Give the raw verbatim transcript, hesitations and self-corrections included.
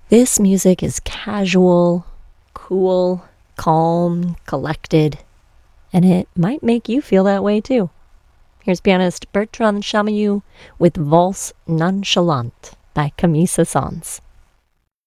This music is casual, cool, calm, collected, and it might make you feel that way too. Here's pianist Bertrand Chamayou with Valse Nonchalante by Camille Saint-Saëns.